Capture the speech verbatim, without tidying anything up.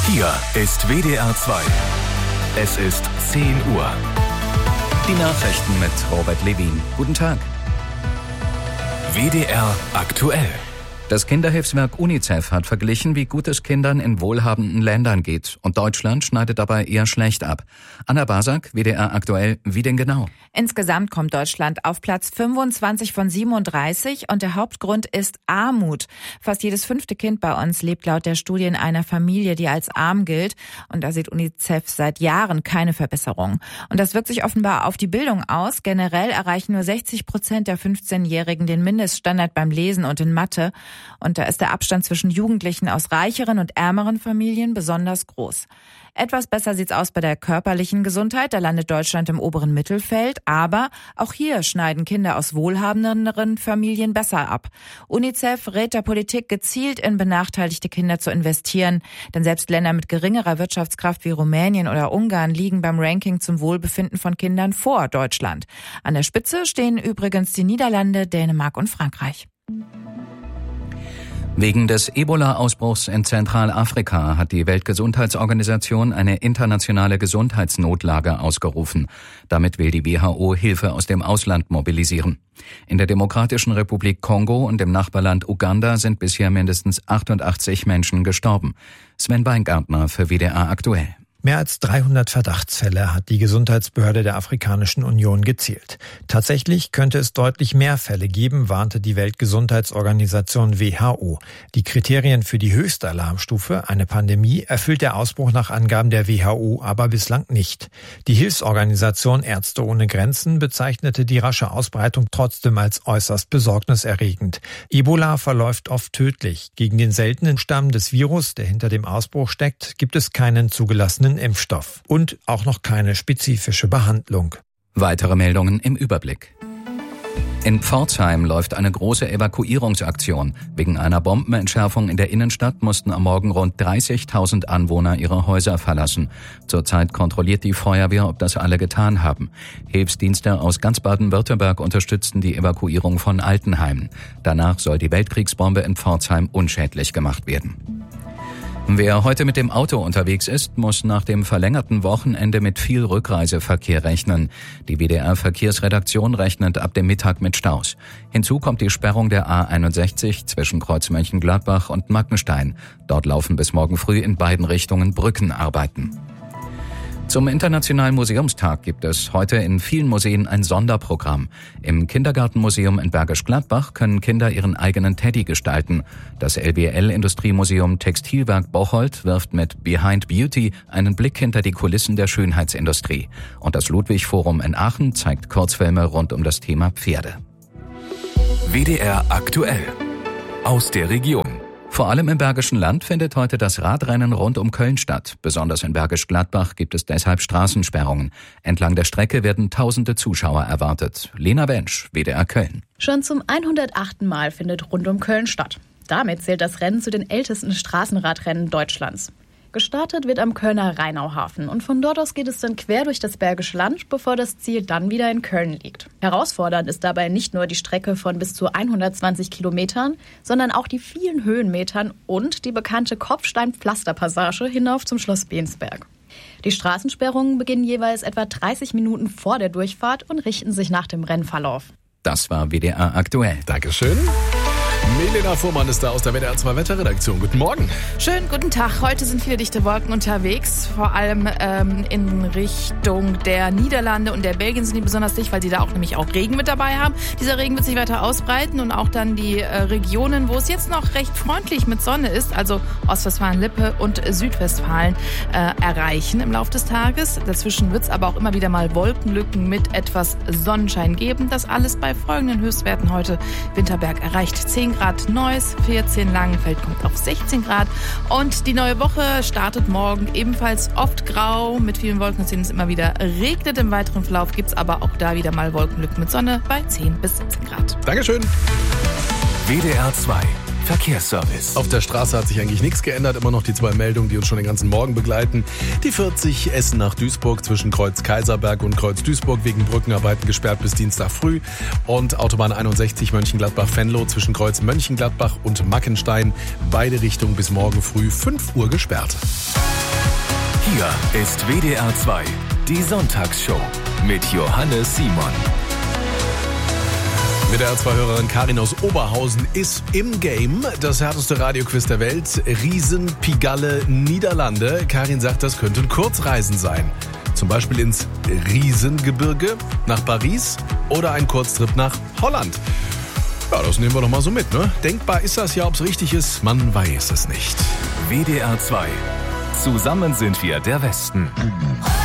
Hier ist W D R zwei. Es ist zehn Uhr. Die Nachrichten mit Robert Levin. Guten Tag. W D R aktuell. Das Kinderhilfswerk UNICEF hat verglichen, wie gut es Kindern in wohlhabenden Ländern geht. Und Deutschland schneidet dabei eher schlecht ab. Anna Basak, W D R aktuell, wie denn genau? Insgesamt kommt Deutschland auf Platz fünfundzwanzig von siebenunddreißig und der Hauptgrund ist Armut. Fast jedes fünfte Kind bei uns lebt laut der Studie in einer Familie, die als arm gilt. Und da sieht UNICEF seit Jahren keine Verbesserung. Und das wirkt sich offenbar auf die Bildung aus. Generell erreichen nur sechzig Prozent der fünfzehnjährigen den Mindeststandard beim Lesen und in Mathe. Und da ist der Abstand zwischen Jugendlichen aus reicheren und ärmeren Familien besonders groß. Etwas besser sieht's aus bei der körperlichen Gesundheit. Da landet Deutschland im oberen Mittelfeld. Aber auch hier schneiden Kinder aus wohlhabenderen Familien besser ab. UNICEF rät der Politik, gezielt in benachteiligte Kinder zu investieren. Denn selbst Länder mit geringerer Wirtschaftskraft wie Rumänien oder Ungarn liegen beim Ranking zum Wohlbefinden von Kindern vor Deutschland. An der Spitze stehen übrigens die Niederlande, Dänemark und Frankreich. Wegen des Ebola-Ausbruchs in Zentralafrika hat die Weltgesundheitsorganisation eine internationale Gesundheitsnotlage ausgerufen. Damit will die W H O Hilfe aus dem Ausland mobilisieren. In der Demokratischen Republik Kongo und im Nachbarland Uganda sind bisher mindestens achtundachtzig Menschen gestorben. Sven Weingärtner für W D R aktuell. Mehr als dreihundert Verdachtsfälle hat die Gesundheitsbehörde der Afrikanischen Union gezählt. Tatsächlich könnte es deutlich mehr Fälle geben, warnte die Weltgesundheitsorganisation W H O. Die Kriterien für die höchste Alarmstufe, eine Pandemie, erfüllt der Ausbruch nach Angaben der W H O aber bislang nicht. Die Hilfsorganisation Ärzte ohne Grenzen bezeichnete die rasche Ausbreitung trotzdem als äußerst besorgniserregend. Ebola verläuft oft tödlich. Gegen den seltenen Stamm des Virus, der hinter dem Ausbruch steckt, gibt es keinen zugelassenen Impfstoff und auch noch keine spezifische Behandlung. Weitere Meldungen im Überblick. In Pforzheim läuft eine große Evakuierungsaktion. Wegen einer Bombenentschärfung in der Innenstadt mussten am Morgen rund dreißigtausend Anwohner ihre Häuser verlassen. Zurzeit kontrolliert die Feuerwehr, ob das alle getan haben. Hilfsdienste aus ganz Baden-Württemberg unterstützten die Evakuierung von Altenheimen. Danach soll die Weltkriegsbombe in Pforzheim unschädlich gemacht werden. Wer heute mit dem Auto unterwegs ist, muss nach dem verlängerten Wochenende mit viel Rückreiseverkehr rechnen. Die W D R-Verkehrsredaktion rechnet ab dem Mittag mit Staus. Hinzu kommt die Sperrung der A einundsechzig zwischen Kreuz Mönchengladbach und Mackenstein. Dort laufen bis morgen früh in beiden Richtungen Brückenarbeiten. Zum Internationalen Museumstag gibt es heute in vielen Museen ein Sonderprogramm. Im Kindergartenmuseum in Bergisch Gladbach können Kinder ihren eigenen Teddy gestalten. Das L B L-Industriemuseum Textilwerk Bocholt wirft mit Behind Beauty einen Blick hinter die Kulissen der Schönheitsindustrie. Und das Ludwig-Forum in Aachen zeigt Kurzfilme rund um das Thema Pferde. W D R aktuell. Aus der Region. Vor allem im Bergischen Land findet heute das Radrennen rund um Köln statt. Besonders in Bergisch Gladbach gibt es deshalb Straßensperrungen. Entlang der Strecke werden tausende Zuschauer erwartet. Lena Bensch, W D R Köln. Schon zum hundertachten Mal findet rund um Köln statt. Damit zählt das Rennen zu den ältesten Straßenradrennen Deutschlands. Gestartet wird am Kölner Rheinauhafen und von dort aus geht es dann quer durch das Bergische Land, bevor das Ziel dann wieder in Köln liegt. Herausfordernd ist dabei nicht nur die Strecke von bis zu hundertzwanzig Kilometern, sondern auch die vielen Höhenmetern und die bekannte Kopfstein-Pflasterpassage hinauf zum Schloss Bensberg. Die Straßensperrungen beginnen jeweils etwa dreißig Minuten vor der Durchfahrt und richten sich nach dem Rennverlauf. Das war W D R aktuell. Dankeschön. Milena Fuhrmann ist da aus der W D R zwei Wetterredaktion. Guten Morgen. Schönen guten Tag. Heute sind viele dichte Wolken unterwegs. Vor allem ähm, in Richtung der Niederlande und der Belgien sind die besonders dicht, weil sie da auch nämlich auch Regen mit dabei haben. Dieser Regen wird sich weiter ausbreiten und auch dann die äh, Regionen, wo es jetzt noch recht freundlich mit Sonne ist, also Ostwestfalen-Lippe und Südwestfalen, äh, erreichen im Laufe des Tages. Dazwischen wird es aber auch immer wieder mal Wolkenlücken mit etwas Sonnenschein geben. Das alles bei folgenden Höchstwerten heute. Winterberg erreicht zehn Grad Neuss, vierzehn Langenfeld kommt auf sechzehn Grad und die neue Woche startet morgen ebenfalls oft grau mit vielen Wolken, es ist immer wieder regnet. Im weiteren Verlauf gibt es aber auch da wieder mal Wolkenlücken mit Sonne bei zehn bis siebzehn Grad. Dankeschön. W D R zwei Verkehrsservice. Auf der Straße hat sich eigentlich nichts geändert. Immer noch die zwei Meldungen, die uns schon den ganzen Morgen begleiten. Die vierzig Essen nach Duisburg zwischen Kreuz Kaiserberg und Kreuz Duisburg wegen Brückenarbeiten gesperrt bis Dienstag früh. Und Autobahn einundsechzig Mönchengladbach-Venlo zwischen Kreuz Mönchengladbach und Mackenstein. Beide Richtungen bis morgen früh fünf Uhr gesperrt. Hier ist W D R zwei, die Sonntagsshow mit Johannes Simon. W D R zwei-Hörerin Karin aus Oberhausen ist im Game. Das härteste Radioquiz der Welt. Riesenpigalle Niederlande. Karin sagt, das könnten Kurzreisen sein. Zum Beispiel ins Riesengebirge, nach Paris oder ein Kurztrip nach Holland. Ja, das nehmen wir doch mal so mit, ne? Denkbar ist das ja, ob es richtig ist. Man weiß es nicht. W D R zwei. Zusammen sind wir der Westen.